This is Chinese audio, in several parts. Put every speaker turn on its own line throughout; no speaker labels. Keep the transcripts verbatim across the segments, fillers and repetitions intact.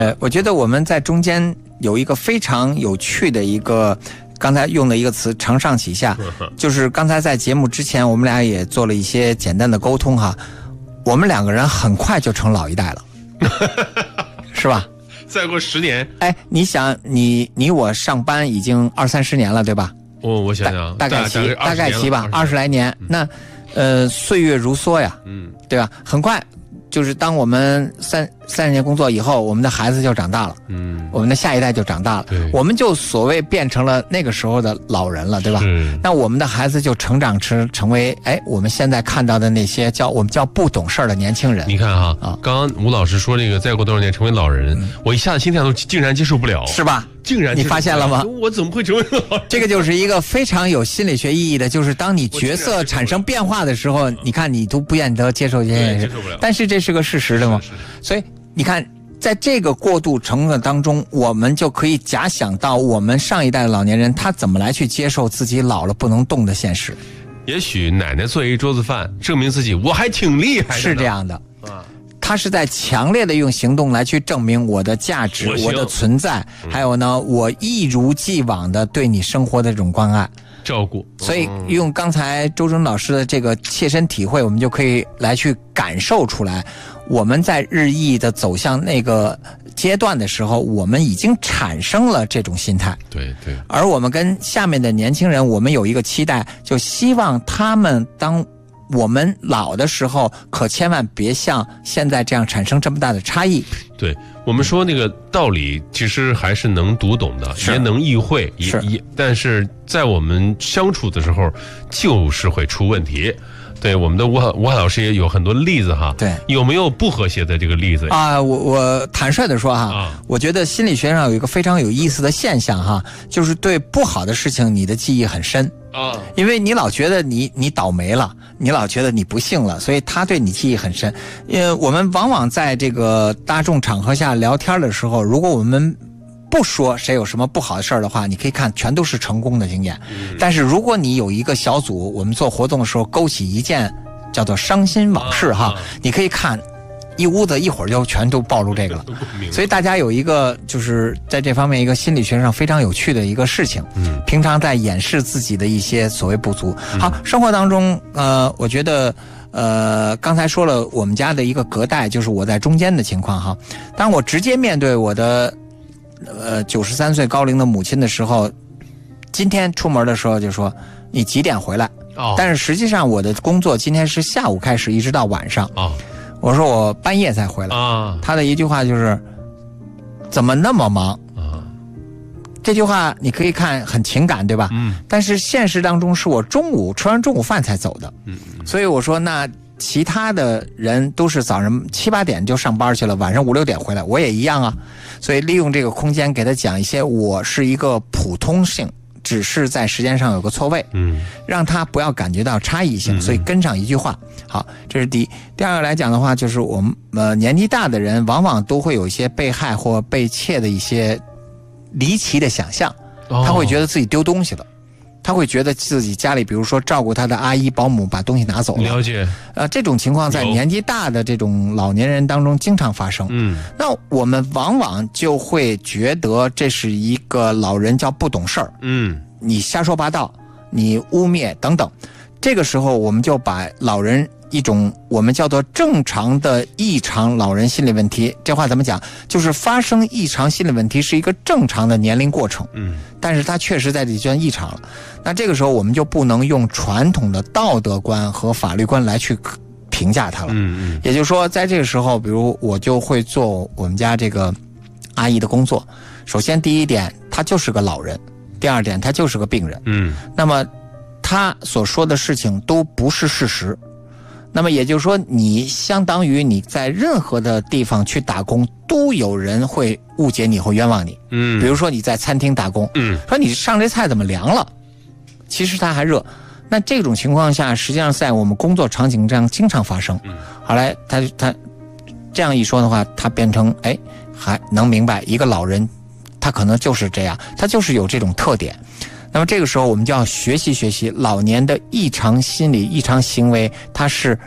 呃，我觉得我们在中间有一个非常有趣的一个，刚才用的一个词承上启下，就是刚才在节目之前我们俩也做了一些简单的沟通哈，我们两个人很快就成老一代了，是吧？
再过十年，
哎，你想你你我上班已经二三十年了，对吧？
我我想想，
大概期大概期吧，二十来年，
嗯、
那呃岁月如梭呀，嗯，对吧？很快。就是当我们三三十年工作以后，我们的孩子就长大了，嗯，我们的下一代就长大了，对，我们就所谓变成了那个时候的老人了，对吧？那我们的孩子就成长成成为，哎，我们现在看到的那些叫我们叫不懂事儿的年轻人。
你看哈，啊，刚刚吴老师说那个再过多少年成为老人，嗯、我一下子心跳都竟然接受不了，
是吧？
竟然
你发现了吗？
我怎么会成为老人？
这个就是一个非常有心理学意义的，就是当你角色产生变化的时候，你看你都不愿得接受这件事，但是这是个事实的嘛。所以你看，在这个过渡程度当中，我们就可以假想到我们上一代的老年人他怎么来去接受自己老了不能动的现实。
也许奶奶做一桌子饭，证明自己我还挺厉害的，
是这样的。他是在强烈的用行动来去证明我的价值、我, 我的存在，嗯、还有呢，我一如既往的对你生活的这种关爱、
照顾。
所以用刚才周征老师的这个切身体会，我们就可以来去感受出来，我们在日益的走向那个阶段的时候，我们已经产生了这种心态。
对对。
而我们跟下面的年轻人，我们有一个期待，就希望他们当我们老的时候，可千万别像现在这样产生这么大的差异。
对，我们说那个道理其实还是能读懂的，也能意会，也也，但是在我们相处的时候，就是会出问题。对，我们的吴海吴海老师也有很多例子哈。
对，
有没有不和谐的这个例子
啊？我我坦率的说哈，啊、我觉得心理学上有一个非常有意思的现象哈，就是对不好的事情你的记忆很深啊，因为你老觉得你你倒霉了，你老觉得你不幸了，所以他对你记忆很深。因为我们往往在这个大众场合下聊天的时候，如果我们不说谁有什么不好的事儿的话，你可以看全都是成功的经验。嗯、但是如果你有一个小组，我们做活动的时候勾起一件叫做伤心往事哈，啊啊、你可以看一屋子一会儿就全都暴露这个了。所以大家有一个就是在这方面一个心理学上非常有趣的一个事情，嗯，平常在掩饰自己的一些所谓不足。嗯、好，生活当中呃，我觉得呃，刚才说了我们家的一个隔代，就是我在中间的情况哈。当我直接面对我的呃，九十三岁高龄的母亲的时候，今天出门的时候就说你几点回来？哦，但是实际上我的工作今天是下午开始，一直到晚上。哦，我说我半夜才回来。啊，他的一句话就是怎么那么忙？啊，这句话你可以看很情感，对吧？嗯。但是现实当中是我中午吃完中午饭才走的。嗯嗯。所以我说那。其他的人都是早上七八点就上班去了，晚上五六点回来，我也一样啊。所以利用这个空间给他讲一些，我是一个普通性，只是在时间上有个错位，嗯，让他不要感觉到差异性，所以跟上一句话。好，这是第一。第二个来讲的话，就是我们呃年纪大的人，往往都会有一些被害或被窃的一些离奇的想象，他会觉得自己丢东西了。他会觉得自己家里比如说照顾他的阿姨保姆把东西拿走了，
了解。
呃，这种情况在年纪大的这种老年人当中经常发生。嗯，那我们往往就会觉得这是一个老人叫不懂事儿，嗯，你瞎说八道，你污蔑等等。这个时候我们就把老人一种我们叫做正常的异常老人心理问题，这话怎么讲？就是发生异常心理问题是一个正常的年龄过程，嗯，但是它确实在这里就异常了。那这个时候我们就不能用传统的道德观和法律观来去评价它了。嗯嗯。也就是说，在这个时候，比如我就会做我们家这个阿姨的工作。首先，第一点，她就是个老人；第二点，她就是个病人。嗯。那么，她所说的事情都不是事实。那么也就是说，你相当于你在任何的地方去打工，都有人会误解你或冤枉你。嗯，比如说你在餐厅打工，嗯，说你上这菜怎么凉了，其实它还热。那这种情况下，实际上在我们工作场景这样经常发生。嗯，后来他他这样一说的话，他变成哎还能明白一个老人，他可能就是这样，他就是有这种特点。那么这个时候我们就要学习学习老年的异常心理、异常行为，它是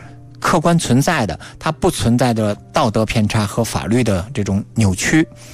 客观存在的，它不存在的道德偏差和法律的这种扭曲。